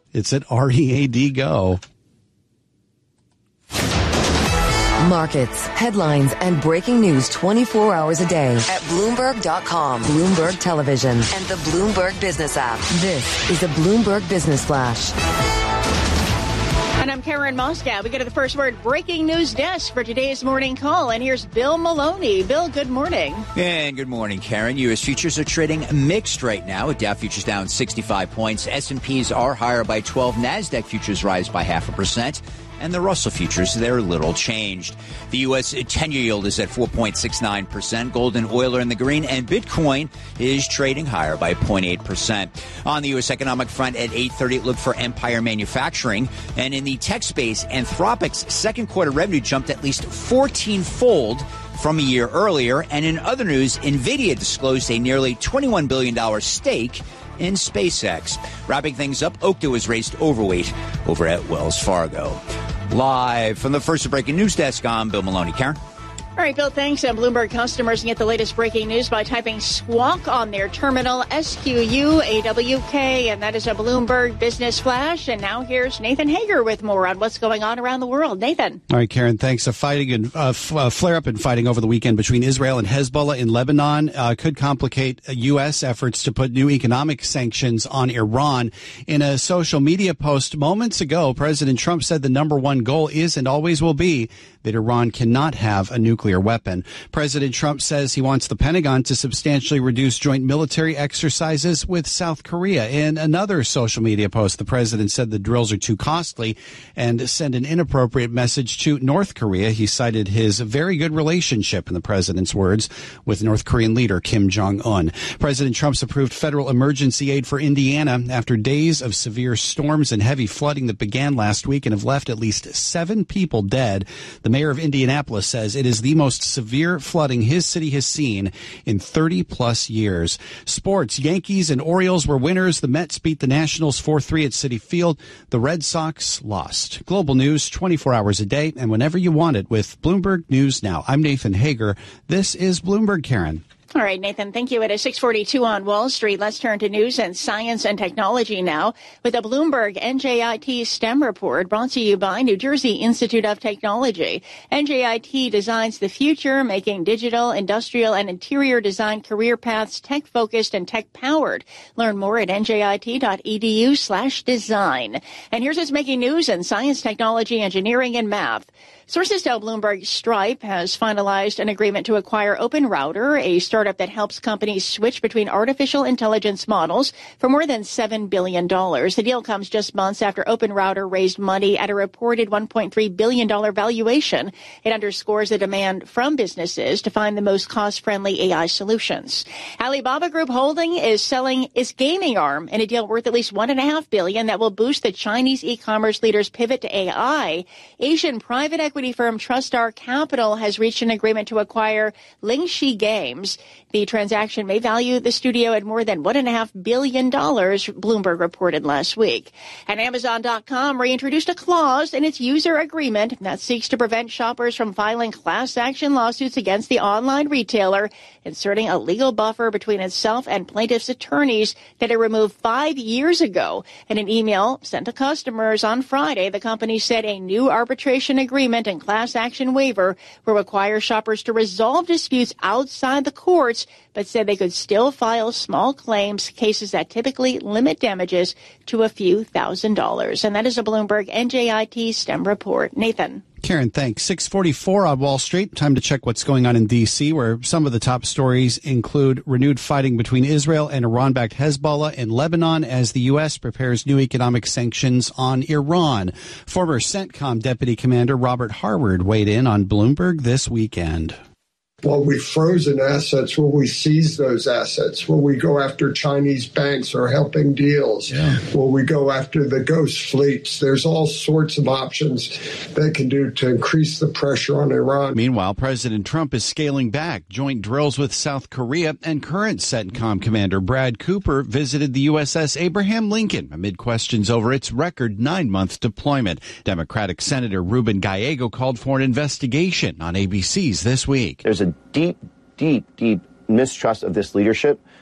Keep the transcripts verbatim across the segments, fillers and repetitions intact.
It's at R E A D Go. Markets, headlines, and breaking news twenty-four hours a day at Bloomberg dot com, Bloomberg Television, and the Bloomberg Business app. This is a Bloomberg Business Flash. And I'm Karen Moscow. We go to the first word breaking news desk for today's morning call. And here's Bill Maloney. Bill, good morning. And good morning, Karen. U S futures are trading mixed right now. Dow futures down sixty-five points. S and P's are higher by twelve. NASDAQ futures rise by half a percent. And the Russell futures, they're little changed. The U S ten-year yield is at four point six nine percent. Gold and oil are in the green, and Bitcoin is trading higher by zero point eight percent. On the U S economic front at eight thirty, look for Empire Manufacturing. And in the tech space, Anthropic's second quarter revenue jumped at least fourteen-fold from a year earlier. And in other news, NVIDIA disclosed a nearly twenty-one billion dollars stake in SpaceX. Wrapping things up, Okta was raised overweight over at Wells Fargo. Live from the first breaking news desk, I'm Bill Maloney. Karen? All right, Bill, thanks. And Bloomberg customers can get the latest breaking news by typing Squawk on their terminal, S Q U A W K, and that is a Bloomberg Business Flash. And now here's Nathan Hager with more on what's going on around the world. Nathan. All right, Karen, thanks. A fighting and uh, f- uh, flare-up in fighting over the weekend between Israel and Hezbollah in Lebanon uh, could complicate U S efforts to put new economic sanctions on Iran. In a social media post moments ago, President Trump said the number one goal is and always will be that Iran cannot have a nuclear weapon. President Trump says he wants the Pentagon to substantially reduce joint military exercises with South Korea. In another social media post, the president said the drills are too costly and send an inappropriate message to North Korea. He cited his very good relationship, in the president's words, with North Korean leader Kim Jong-un. President Trump's approved federal emergency aid for Indiana after days of severe storms and heavy flooding that began last week and have left at least seven people dead. The mayor of Indianapolis says it is the most severe flooding his city has seen in thirty plus years. Sports, Yankees and Orioles were winners. The Mets beat the Nationals four three at Citi Field. The Red Sox lost. Global news twenty-four hours a day and whenever you want it with Bloomberg News Now. I'm Nathan Hager. This is Bloomberg, Karen. All right, Nathan, thank you. It is six forty-two on Wall Street. Let's turn to news and science and technology now with a Bloomberg N J I T STEM report brought to you by New Jersey Institute of Technology. N J I T designs the future, making digital, industrial, and interior design career paths tech-focused and tech-powered. Learn more at N J I T dot E D U slash design. And here's what's making news in science, technology, engineering, and math. Sources tell Bloomberg Stripe has finalized an agreement to acquire OpenRouter, a startup that helps companies switch between artificial intelligence models for more than seven billion dollars. The deal comes just months after OpenRouter raised money at a reported one point three billion dollars valuation. It underscores the demand from businesses to find the most cost-friendly A I solutions. Alibaba Group Holding is selling its gaming arm in a deal worth at least one point five billion dollars that will boost the Chinese e-commerce leader's pivot to A I. Asian private equity Equity firm TrustStar Capital has reached an agreement to acquire Lingxi Games. The transaction may value the studio at more than one point five billion dollars, Bloomberg reported last week. And Amazon dot com reintroduced a clause in its user agreement that seeks to prevent shoppers from filing class action lawsuits against the online retailer, inserting a legal buffer between itself and plaintiffs' attorneys that it removed five years ago. In an email sent to customers on Friday, the company said a new arbitration agreement and class action waiver will require shoppers to resolve disputes outside the courts, but said they could still file small claims, cases that typically limit damages to a few thousand dollars. And that is a Bloomberg N J I T STEM report. Nathan. Karen, thanks. six forty-four on Wall Street. Time to check what's going on in D C, where some of the top stories include renewed fighting between Israel and Iran-backed Hezbollah in Lebanon as the U S prepares new economic sanctions on Iran. Former CENTCOM Deputy Commander Robert Harward weighed in on Bloomberg this weekend. Well, we've frozen assets. Will we seize those assets? Will we go after Chinese banks or helping deals? Yeah. Will we go after the ghost fleets? There's all sorts of options they can do to increase the pressure on Iran. Meanwhile, President Trump is scaling back joint drills with South Korea, and current CENTCOM Commander Brad Cooper visited the U S S Abraham Lincoln amid questions over its record nine-month deployment. Democratic Senator Ruben Gallego called for an investigation on A B C's This Week. There's a deep, deep, deep mistrust of this leadership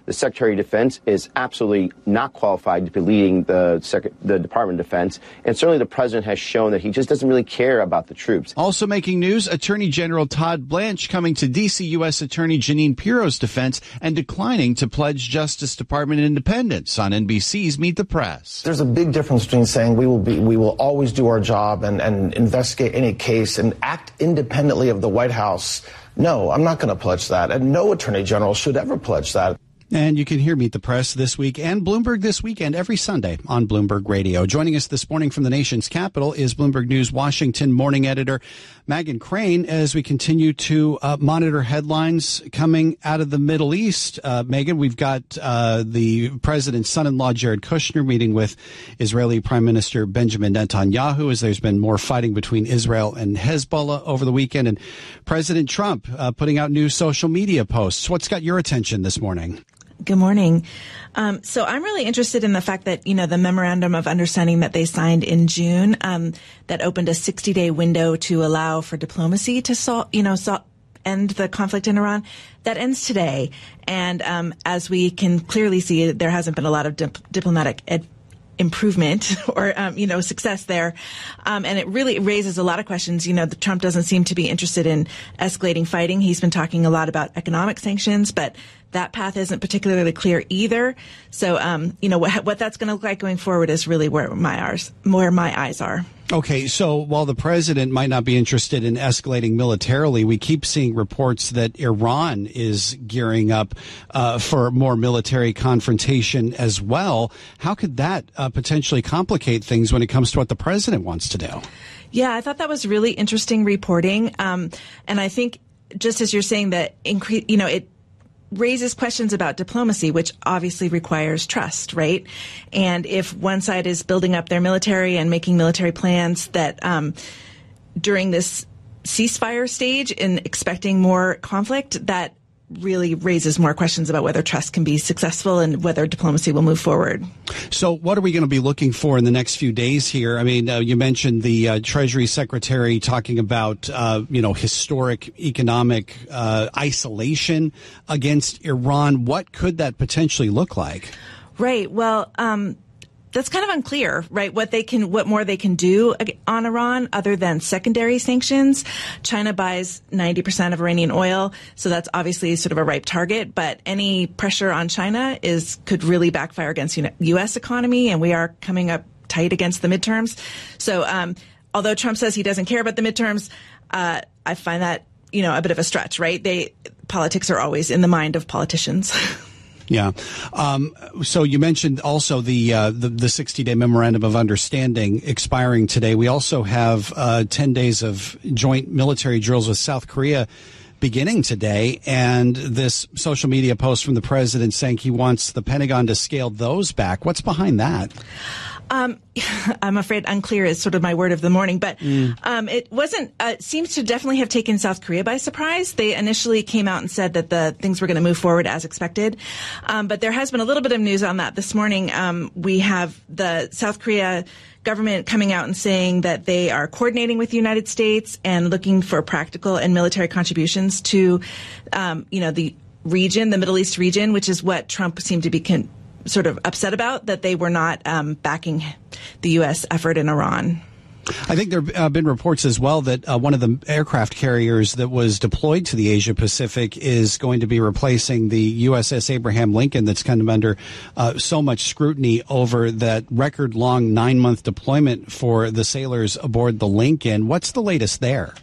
the Secretary of Defense is absolutely not qualified to be leading the, Sec- the Department of Defense. And certainly the president has shown that he just doesn't really care about the troops. Also making news, Attorney General Todd Blanche coming to D C U S Attorney Jeanine Pirro's defense and declining to pledge Justice Department independence on N B C's Meet the Press. There's a big difference between saying we will be, we will always do our job and, and investigate any case and act independently of the White House. No, I'm not going to pledge that. And no attorney general should ever pledge that. And you can hear Meet the Press this week and Bloomberg This Weekend every Sunday on Bloomberg Radio. Joining us this morning from the nation's capital is Bloomberg News Washington morning editor Meghan Crane as we continue to uh, monitor headlines coming out of the Middle East. Uh, Meghan, we've got uh, the president's son-in-law, Jared Kushner, meeting with Israeli Prime Minister Benjamin Netanyahu as there's been more fighting between Israel and Hezbollah over the weekend. And President Trump uh, putting out new social media posts. What's got your attention this morning? Good morning. Um, so I'm really interested in the fact that, you know, the memorandum of understanding that they signed in June, um, that opened a sixty day window to allow for diplomacy to solve, you know, so end the conflict in Iran, that ends today. And, um, as we can clearly see, there hasn't been a lot of dip- diplomatic ed- improvement or, um, you know, success there. Um, and it really raises a lot of questions. You know, the Trump doesn't seem to be interested in escalating fighting. He's been talking a lot about economic sanctions, but that path isn't particularly clear either. So, um, you know, what, what that's going to look like going forward is really where my eyes, where my eyes are. Okay, so while the president might not be interested in escalating militarily, we keep seeing reports that Iran is gearing up uh, for more military confrontation as well. How could that uh, potentially complicate things when it comes to what the president wants to do? Yeah, I thought that was really interesting reporting. Um, and I think just as you're saying that, incre- you know, it raises questions about diplomacy, which obviously requires trust, right? And if one side is building up their military and making military plans that um, during this ceasefire stage and expecting more conflict, that really raises more questions about whether trust can be successful and whether diplomacy will move forward. So what are we going to be looking for in the next few days here? I mean, uh, you mentioned the uh, Treasury Secretary talking about, uh, you know, historic economic uh, isolation against Iran. What could that potentially look like? Right. Well, um, that's kind of unclear, right? What they can, what more they can do on Iran other than secondary sanctions. China buys ninety percent of Iranian oil, so that's obviously sort of a ripe target. But any pressure on China is could really backfire against the U S economy, and we are coming up tight against the midterms. So, um, although Trump says he doesn't care about the midterms, uh, I find that, you know, a bit of a stretch, right? They politics are always in the mind of politicians. Yeah. Um, so you mentioned also the uh, the, the sixty day memorandum of understanding expiring today. We also have uh, ten days of joint military drills with South Korea beginning today. And this social media post from the president saying he wants the Pentagon to scale those back. What's behind that? Um, I'm afraid unclear is sort of my word of the morning, but mm. um, it wasn't, uh, it seems to definitely have taken South Korea by surprise. They initially came out and said that the things were going to move forward as expected. Um, but there has been a little bit of news on that this morning. Um, we have the South Korea government coming out and saying that they are coordinating with the United States and looking for practical and military contributions to, um, you know, the region, the Middle East region, which is what Trump seemed to be con- sort of upset about, that they were not um, backing the U S effort in Iran. I think there have uh, been reports as well that uh, one of the aircraft carriers that was deployed to the Asia Pacific is going to be replacing the U S S Abraham Lincoln that's kind of under uh, so much scrutiny over that record-long nine-month deployment for the sailors aboard the Lincoln. What's the latest there?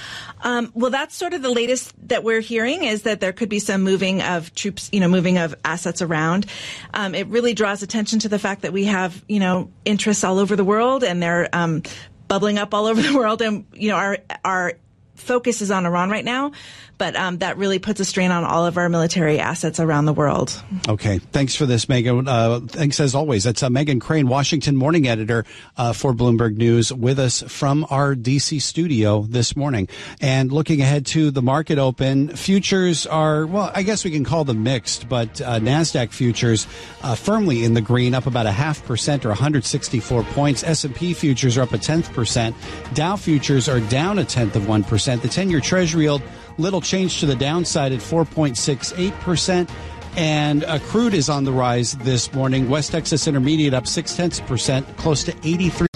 Um, well, that's sort of the latest that we're hearing, is that there could be some moving of troops, you know, moving of assets around. Um, it really draws attention to the fact that we have, you know, interests all over the world, and they're um, bubbling up all over the world. And, you know, our our focus is on Iran right now, but um, that really puts a strain on all of our military assets around the world. Okay. Thanks for this, Meghan. Uh, thanks as always. That's uh, Meghan Crane, Washington morning editor uh, for Bloomberg News, with us from our D C studio this morning. And looking ahead to the market open, futures are, well, I guess we can call them mixed, but uh, NASDAQ futures uh, firmly in the green, up about a half percent or one hundred sixty-four points. S and P futures are up a tenth percent. Dow futures are down a tenth of one percent. The ten-year Treasury yield, little change to the downside at four point six eight percent. And uh, crude is on the rise this morning. West Texas Intermediate up six tenths percent, close to eighty-three